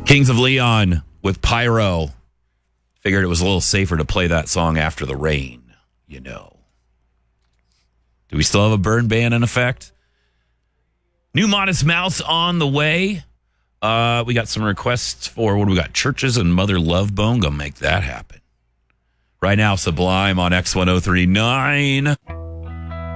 Kings of Leon with Pyro. Figured it was a little safer to play that song after the rain, you know. Do we still have a burn ban in effect? New Modest Mouse on the way. We got some requests for, what do we got? Churches and Mother Love Bone. Gonna make that happen. Right now, Sublime on X1039.